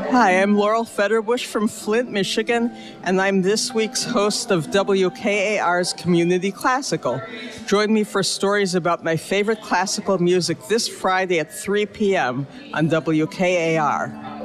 Hi, I'm Laurel Federbush from Flint, Michigan, and I'm this week's host of WKAR's Community Classical. Join me for stories about my favorite classical music this Friday at 3 p.m. on WKAR.